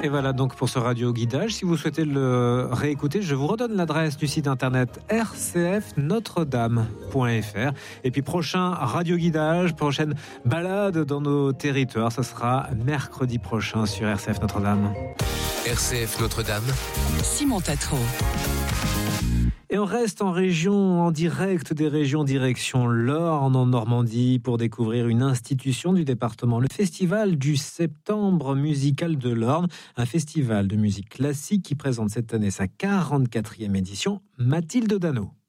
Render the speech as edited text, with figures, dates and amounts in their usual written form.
Et voilà donc pour ce radio guidage. Si vous souhaitez le réécouter, je vous redonne l'adresse du site internet rcfnotredame.fr. Et puis prochain radio guidage, prochaine balade dans nos territoires, ce sera mercredi prochain sur RCF Notre-Dame. RCF Notre-Dame. Simon Tatro. Et on reste en région, en direct des régions, direction l'Orne, en Normandie, pour découvrir une institution du département, le Festival du Septembre musical de l'Orne, un festival de musique classique qui présente cette année sa 44e édition. Mathilde Dano.